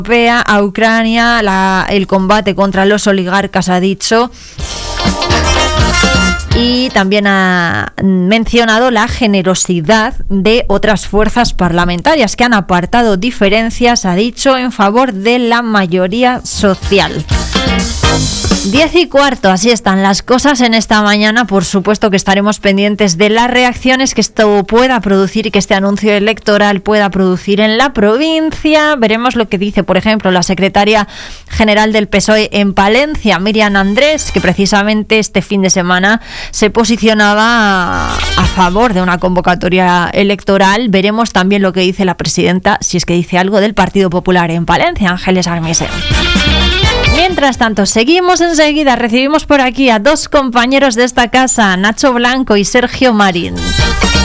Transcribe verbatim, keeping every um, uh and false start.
Europea a Ucrania, la, el combate contra los oligarcas, ha dicho. Y también ha mencionado la generosidad de otras fuerzas parlamentarias que han apartado diferencias, ha dicho, en favor de la mayoría social. Diez y cuarto, así están las cosas en esta mañana. Por supuesto que estaremos pendientes de las reacciones que esto pueda producir y que este anuncio electoral pueda producir en la provincia. Veremos lo que dice, por ejemplo, la secretaria general del P S O E en Palencia, Miriam Andrés, que precisamente este fin de semana se posicionaba a favor de una convocatoria electoral. Veremos también lo que dice la presidenta, si es que dice algo, del Partido Popular en Palencia, Ángeles Armisen. Mientras tanto, seguimos enseguida. Recibimos por aquí a dos compañeros de esta casa, Nacho Blanco y Sergio Marín.